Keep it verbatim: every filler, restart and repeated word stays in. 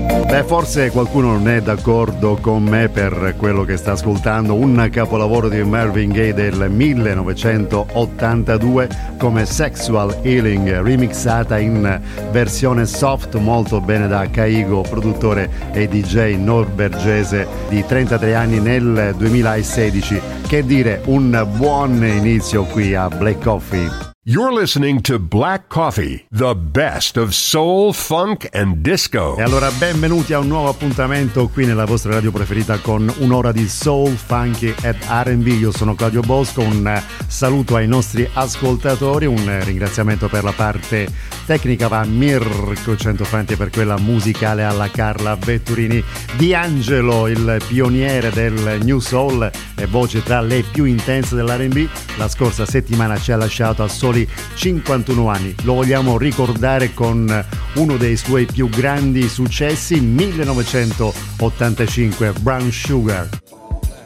Beh, forse qualcuno non è d'accordo con me per quello che sta ascoltando, un capolavoro di Marvin Gaye del millenovecentottantadue come Sexual Healing, remixata in versione soft molto bene da Caigo, produttore e D J norvegese di trentatré anni nel duemilasedici. Che dire, un buon inizio qui a Black Coffee. You're listening to Black Coffee, the best of soul, funk and disco. E allora benvenuti a un nuovo appuntamento qui nella vostra radio preferita con un'ora di soul, funky ed R and B. Io sono Claudio Bosco, un saluto ai nostri ascoltatori, un ringraziamento per la parte tecnica va a Mirko Centofanti e per quella musicale alla Carla Vetturini. D'Angelo, il pioniere del New Soul e voce tra le più intense dell'R and B, la scorsa settimana ci ha lasciato a soli cinquantuno anni. Lo vogliamo ricordare con uno dei suoi più grandi successi, millenovecentottantacinque, Brown Sugar.